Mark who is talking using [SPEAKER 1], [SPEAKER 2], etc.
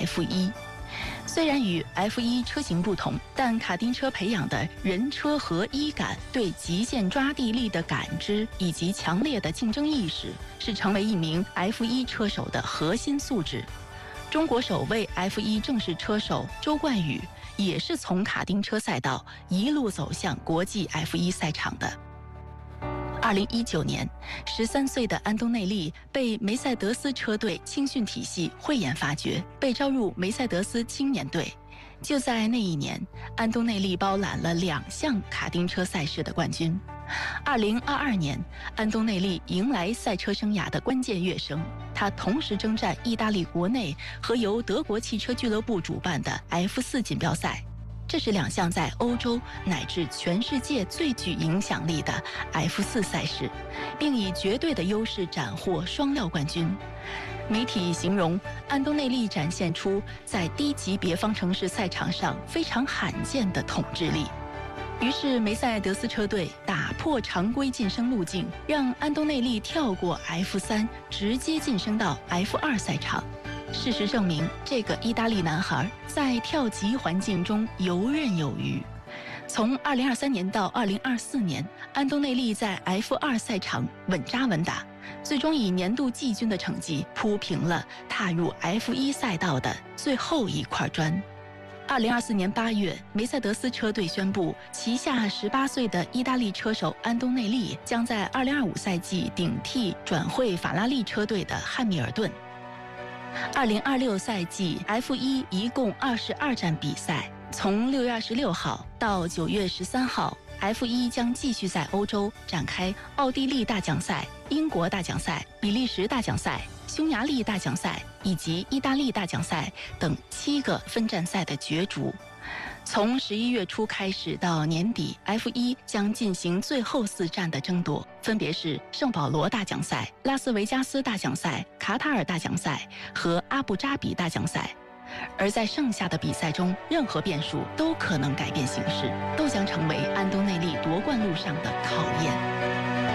[SPEAKER 1] F1。虽然与 F1 车型不同，但卡丁车培养的人车合一感、对极限抓地力的感知以及强烈的竞争意识，是成为一名 F1 车手的核心素质。中国首位 F1 正式车手周冠宇也是从卡丁车赛道一路走向国际 F1 赛场的。2019年，13岁的安东内利被梅赛德斯车队青训体系慧眼发掘，被招入梅赛德斯青年队。就在那一年，安东内利包揽了2项卡丁车赛事的冠军。2022年，安东内利迎来赛车生涯的关键跃升，他同时征战意大利国内和由德国汽车俱乐部主办的 F4 锦标赛。这是2项在欧洲乃至全世界最具影响力的 F4 赛事，并以绝对的优势斩获双料冠军。媒体形容安东内利展现出在低级别方程式赛场上非常罕见的统治力。于是梅赛德斯车队打破常规晋升路径，让安东内利跳过 F3，直接晋升到 F2 赛场。事实证明，这个意大利男孩在跳级环境中游刃有余。从2023年到2024年，安东内利在 F2 赛场稳扎稳打，最终以年度季军的成绩铺平了踏入 F1 赛道的最后一块砖。2024年8月，梅赛德斯车队宣布，旗下18岁的意大利车手安东内利将在2025赛季顶替转会法拉利车队的汉密尔顿。2026赛季 F1 一共22站比赛，从6月26号到9月13号 ，F1 将继续在欧洲展开奥地利大奖赛、英国大奖赛、比利时大奖赛、匈牙利大奖赛以及意大利大奖赛等7个分站赛的角逐。从11月初开始到年底 ，F1 将进行最后4站的争夺，分别是圣保罗大奖赛、拉斯维加斯大奖赛、卡塔尔大奖赛和阿布扎比大奖赛。而在剩下的比赛中，任何变数都可能改变形势，都将成为安东内利夺冠路上的考验。